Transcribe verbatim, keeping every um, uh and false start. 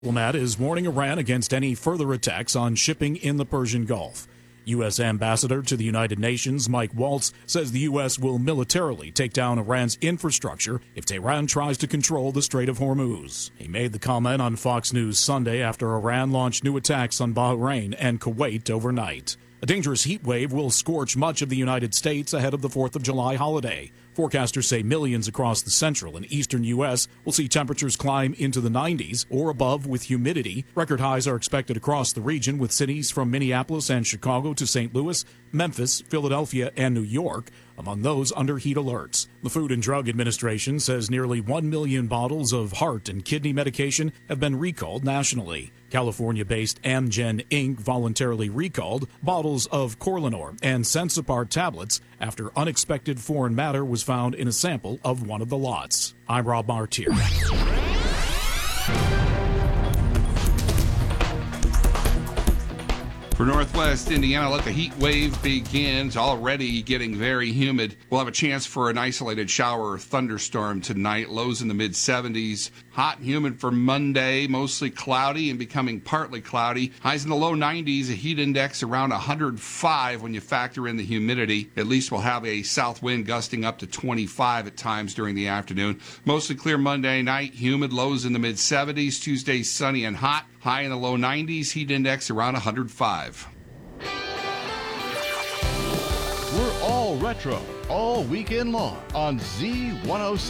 Diplomat is warning Iran against any further attacks on shipping in the Persian Gulf. U S. Ambassador to the United Nations Mike Waltz says the U S will militarily take down Iran's infrastructure if Tehran tries to control the Strait of Hormuz. He made the comment on Fox News Sunday after Iran launched new attacks on Bahrain and Kuwait overnight. A dangerous heat wave will scorch much of the United States ahead of the fourth of July holiday. Forecasters say millions across the central and eastern U S will see temperatures climb into the nineties or above with humidity. Record highs are expected across the region, with cities from Minneapolis and Chicago to Saint Louis, Memphis, Philadelphia, and New York among those under heat alerts. The Food and Drug Administration says nearly one million bottles of heart and kidney medication have been recalled nationally. California-based Amgen Incorporated voluntarily recalled bottles of Corlinor and Sensipar tablets after unexpected foreign matter was found in a sample of one of the lots. I'm Rob Martier. For Northwest Indiana, let the heat wave begins. Already getting very humid. We'll have a chance for an isolated shower or thunderstorm tonight. Lows in the mid seventies. Hot and humid for Monday. Mostly cloudy and becoming partly cloudy. Highs in the low nineties. A heat index around one hundred five when you factor in the humidity. At least we'll have a south wind gusting up to twenty-five at times during the afternoon. Mostly clear Monday night. Humid. Lows in the mid seventies. Tuesday sunny and hot. High in the low nineties, heat index around one hundred five. We're all retro, all weekend long on Z one oh seven.